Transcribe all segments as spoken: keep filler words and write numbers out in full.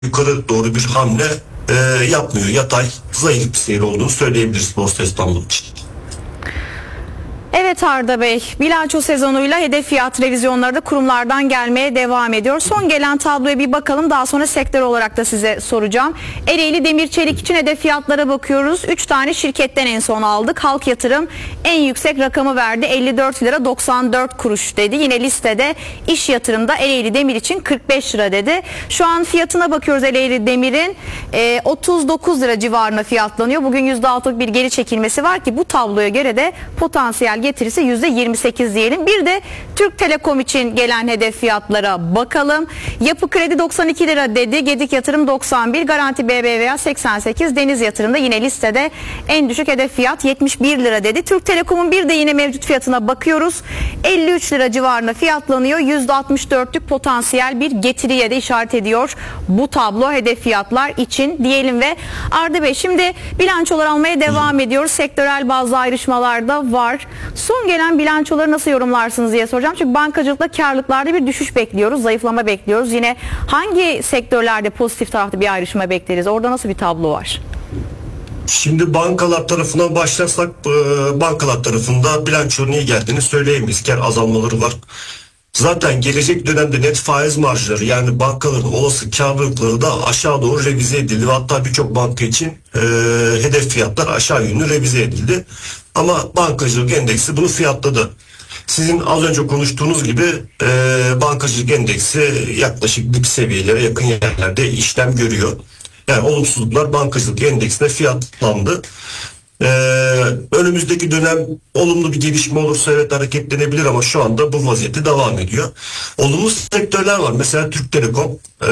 yukarı doğru bir hamle e, yapmıyor. Yatay, zayıf bir seyir olduğunu söyleyebiliriz Borsa İstanbul için. Evet Arda Bey, bilanço sezonuyla hedef fiyat revizyonları da kurumlardan gelmeye devam ediyor. Son gelen tabloya bir bakalım, daha sonra sektör olarak da size soracağım. Ereğli Demir Çelik için hedef fiyatlara bakıyoruz. üç tane şirketten en son aldık. Halk Yatırım en yüksek rakamı verdi. elli dört lira doksan dört kuruş dedi. Yine listede İş Yatırım'da Ereğli Demir için kırk beş lira dedi. Şu an fiyatına bakıyoruz, Ereğli Demir'in e, otuz dokuz lira civarına fiyatlanıyor. Bugün yüzde altılık bir geri çekilmesi var ki bu tabloya göre de potansiyel getirisi yüzde yirmi sekiz diyelim. Bir de Türk Telekom için gelen hedef fiyatlara bakalım. Yapı Kredi doksan iki lira dedi. Gedik Yatırım doksan bir, Garanti B B V A seksen sekiz, Deniz Yatırım'da yine listede en düşük hedef fiyat yetmiş bir lira dedi. Türk Telekom'un bir de yine mevcut fiyatına bakıyoruz. elli üç lira civarında fiyatlanıyor. yüzde altmış dörtlük potansiyel bir getiriye de işaret ediyor bu tablo hedef fiyatlar için diyelim. Ve Arda Bey, şimdi bilançolar almaya devam ediyoruz. Sektörel bazı ayrışmalar da var. Son gelen bilançoları nasıl yorumlarsınız diye soracağım. Çünkü bankacılıkta karlılıklarda bir düşüş bekliyoruz, zayıflama bekliyoruz. Yine hangi sektörlerde pozitif tarafta bir ayrışma bekleriz? Orada nasıl bir tablo var? Şimdi bankalar tarafından başlarsak, bankalar tarafında bilançonun iyi geldiğini söyleyemeyiz. Kar azalmaları var. Zaten gelecek dönemde net faiz marjları, yani bankaların olası karlılıkları da aşağı doğru revize edildi. Ve hatta birçok banka için e, hedef fiyatlar aşağı yönlü revize edildi. Ama bankacılık endeksi bunu fiyatladı. Sizin az önce konuştuğunuz gibi e, bankacılık endeksi yaklaşık dip seviyelere yakın yerlerde işlem görüyor. Yani olumsuzluklar bankacılık endeksine fiyatlandı. Ee, önümüzdeki dönem olumlu bir gelişme olursa evet hareketlenebilir ama şu anda bu vaziyette devam ediyor. Olumlu sektörler var. Mesela Türk Telekom e,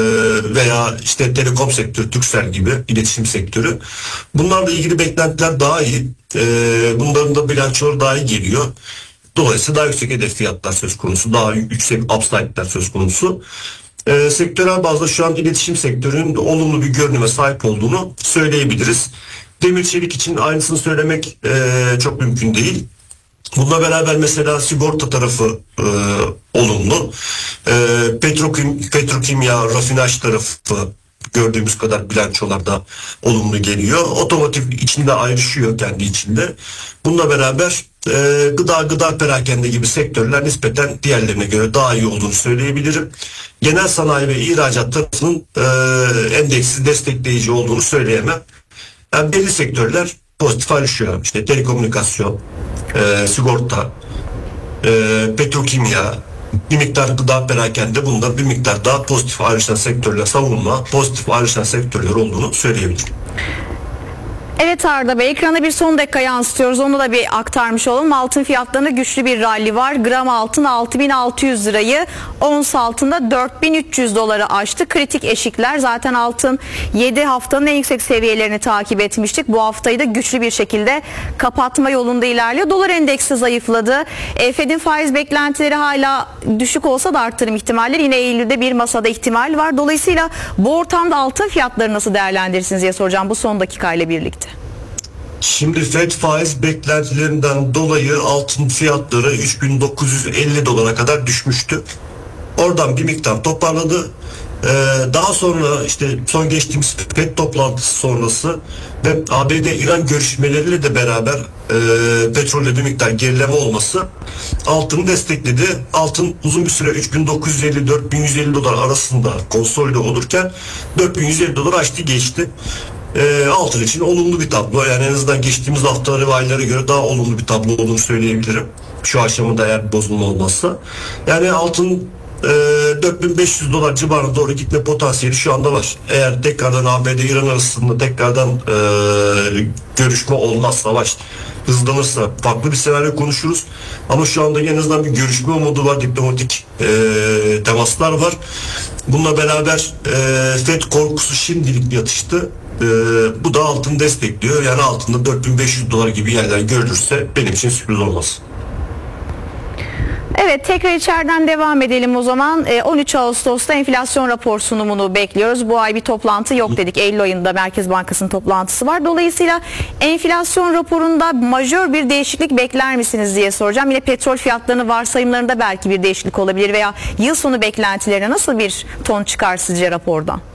veya işte telekom sektörü, Turkcell gibi iletişim sektörü. Bunlarla ilgili beklentiler daha iyi. E, bunların da bilançoları daha iyi geliyor. Dolayısıyla daha yüksek hedef fiyatlar söz konusu, daha yüksek upside'ler söz konusu. E, sektörel bazda şu an iletişim sektörünün olumlu bir görünüme sahip olduğunu söyleyebiliriz. Demir çelik için aynısını söylemek e, çok mümkün değil. Bununla beraber mesela sigorta tarafı e, olumlu. E, petrokim, petrokimya, rafinaj tarafı gördüğümüz kadar bilançolarda olumlu geliyor. Otomotiv içinde ayrışıyor kendi içinde. Bununla beraber e, gıda, gıda perakende gibi sektörler nispeten diğerlerine göre daha iyi olduğunu söyleyebilirim. Genel sanayi ve ihracat tarafının e, endeksi destekleyici olduğunu söyleyemem. Yani belli sektörler pozitif ayrışıyor. İşte telekomünikasyon, e, sigorta, e, petrokimya, bir miktar gıda perakende, bunda bir miktar daha pozitif ayrışan sektörler, savunma, pozitif ayrışan sektörler olduğunu söyleyebilirim. Evet Arda Bey, ekrana bir son dakika yansıtıyoruz. Onu da bir aktarmış olalım. Altın fiyatlarında güçlü bir rally var. Gram altın altı bin altı yüz lirayı, ons altında dört bin üç yüz doları aştı. Kritik eşikler. Zaten altın yedi haftanın en yüksek seviyelerini takip etmiştik. Bu haftayı da güçlü bir şekilde kapatma yolunda ilerliyor. Dolar endeksi zayıfladı. E, Fed'in faiz beklentileri hala düşük olsa da arttırım ihtimalleri, yine Eylül'de bir masada ihtimal var. Dolayısıyla bu ortamda altın fiyatları nasıl değerlendirirsiniz diye soracağım bu son dakika ile birlikte. Şimdi Fed faiz beklentilerinden dolayı altın fiyatları üç bin dokuz yüz elli dolara kadar düşmüştü. Oradan bir miktar toparladı. Ee, daha sonra işte son geçtiğimiz Fed toplantısı sonrası ve A B D-İran görüşmeleriyle de beraber e, petrolde bir miktar gerileme olması altını destekledi. Altın uzun bir süre üç bin dokuz yüz elli dört bin yüz elli dolar arasında konsolide olurken dört bin yüz elli dolar aştı geçti. E, altın için olumlu bir tablo. Yani en azından geçtiğimiz haftaları ve aylara göre daha olumlu bir tablo olduğunu söyleyebilirim. Şu aşamada eğer bir bozulma olmazsa. Yani altın e, dört bin beş yüz dolar civarına doğru gitme potansiyeli şu anda var. Eğer tekrardan A B D-İran arasında tekrardan e, görüşme olmaz, savaş hızlanırsa farklı bir senaryo konuşuruz. Ama şu anda en azından bir görüşme umudu var, diplomatik e, temaslar var. Bununla beraber e, Fed korkusu şimdilik yatıştı. Ee, bu da altını destekliyor. Yani altında dört bin beş yüz dolar gibi yerler görülürse benim için sürpriz olmaz. Evet, tekrar içeriden devam edelim o zaman. on üç Ağustos'ta enflasyon rapor sunumunu bekliyoruz. Bu ay bir toplantı yok dedik. Eylül ayında Merkez Bankası'nın toplantısı var. Dolayısıyla enflasyon raporunda majör bir değişiklik bekler misiniz diye soracağım. Yine petrol fiyatlarının varsayımlarında belki bir değişiklik olabilir veya yıl sonu beklentilerine nasıl bir ton çıkar sizce rapordan?